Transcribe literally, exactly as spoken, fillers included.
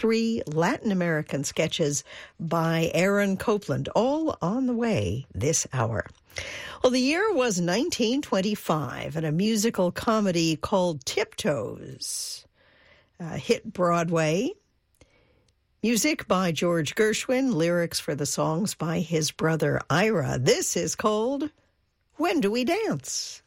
three Latin American sketches by Aaron Copland, all on the way this hour. Well, the year was nineteen twenty-five, and a musical comedy called Tiptoes uh, hit Broadway. Music by George Gershwin, lyrics for the songs by his brother Ira. This is called When Do We Dance?